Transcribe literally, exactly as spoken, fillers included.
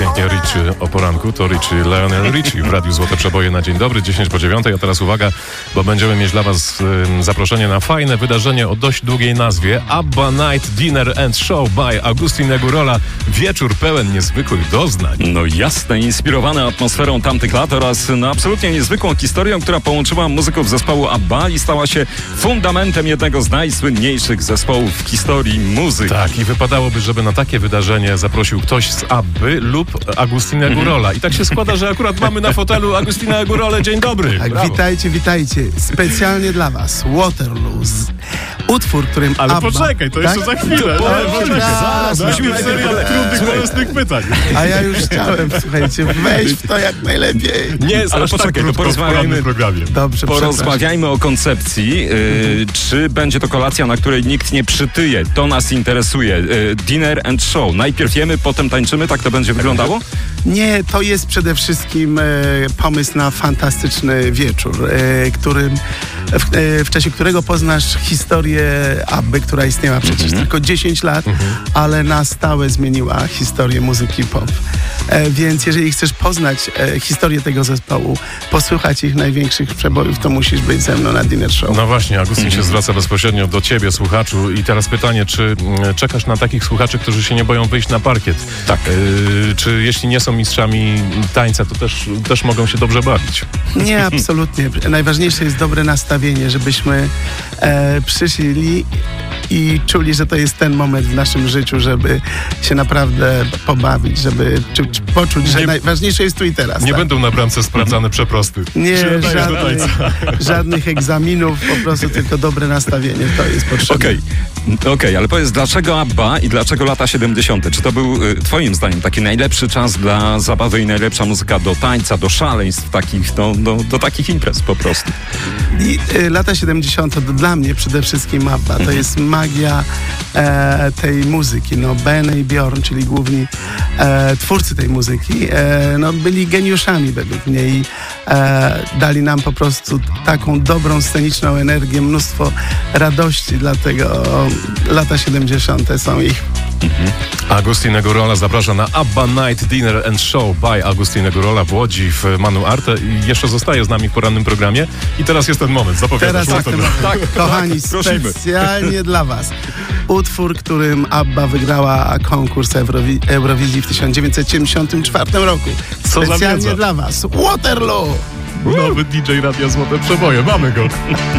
pięknie Richie o poranku, to Richie, Lionel Richie w Radiu Złote Przeboje na dzień dobry, dziesięć po dziewiątej, a teraz uwaga, bo będziemy mieć dla was y, zaproszenie na fajne wydarzenie o dość długiej nazwie ABBA Night Dinner and Show by Agustin Segurola. Wieczór pełen niezwykłych doznań. No jasne, inspirowany atmosferą tamtych lat oraz no, absolutnie niezwykłą historią, która połączyła muzyków zespołu ABBA i stała się fundamentem jednego z najsłynniejszych zespołów w historii muzyki. Tak, i wypadałoby, żeby na takie wydarzenie zaprosił ktoś z ABBY lub Agustina Segurola. I tak się składa, że akurat mamy na fotelu Agustina Segurolę. Dzień dobry. Tak, Brawo. witajcie, witajcie. Specjalnie dla was Waterloo. Z... Utwór, którym Ale ABBA... poczekaj, to jeszcze tak? za chwilę. To, Ale poczekaj, zaraz, zaraz. Musimy zaraz. serial trudnych, bolesnych pytań. A ja już chciałem, słuchajcie, wejść w to jak najlepiej. Nie jest Ale aż poczekaj, tak to krótko w porozmawiajmy- porannym programie. Dobrze, Porozmawiajmy o koncepcji. Yy, czy będzie to kolacja, na której nikt nie przytyje? To nas interesuje. Yy, dinner and show. Najpierw jemy, potem tańczymy? Tak to będzie wyglądało? Nie, to jest przede wszystkim e, pomysł na fantastyczny wieczór, e, którym, w, e, w czasie którego poznasz historię ABBY, która istniała przecież Mhm. tylko dziesięć lat, ale na stałe zmieniła historię muzyki pop. E, więc jeżeli chcesz poznać e, historię tego zespołu, posłuchać ich największych przebojów, to musisz być ze mną na Dinner Show. No właśnie, Agustin się zwraca bezpośrednio do ciebie, słuchaczu. I teraz pytanie, czy mm, czekasz na takich słuchaczy, którzy się nie boją wyjść na parkiet? Tak. Yy, czy jeśli nie są mistrzami tańca, to też, też mogą się dobrze bawić? Nie, absolutnie. Najważniejsze jest dobre nastawienie, żebyśmy e, przyszli i czuli, że to jest ten moment w naszym życiu, żeby się naprawdę pobawić, żeby czy, czy poczuć, że Nie- najważniejsze jest tu i teraz. Nie tak? będą na bramce sprawdzane przeprosty. Nie, Czy nadajesz do żadnych, tańca? żadnych egzaminów, po prostu tylko dobre nastawienie, to jest potrzebne. Okej, okej, ale powiedz, dlaczego ABBA i dlaczego lata siedemdziesiąte? Czy to był y, twoim zdaniem taki najlepszy czas dla zabawy i najlepsza muzyka do tańca, do szaleństw takich, do, do, do takich imprez po prostu? I, y, lata siedemdziesiąte to dla mnie przede wszystkim ABBA. To jest magia e, tej muzyki. No, Ben i Bjorn, czyli główni e, twórcy tej muzyki, e, no, byli geniuszami według mnie i e, dali nam po prostu taką dobrą, sceniczną energię, mnóstwo radości, dlatego lata siedemdziesiąte są ich. Agustin Segurola zaprasza na ABBA Night Dinner and Show by Agustin Segurola w Łodzi w Manu Arte i jeszcze zostaje z nami w porannym programie. I teraz jest ten moment, zapowiadasz. Teraz no tak, to- ten moment. Kochani, prosimy. specjalnie dla was. Utwór, którym ABBA wygrała konkurs Eurowi- Eurowizji w tysiąc dziewięćset siedemdziesiątym czwartym roku. Co za Specjalnie wiedza. dla was. Waterloo! Nowy D J Radia Złote Przeboje, mamy go.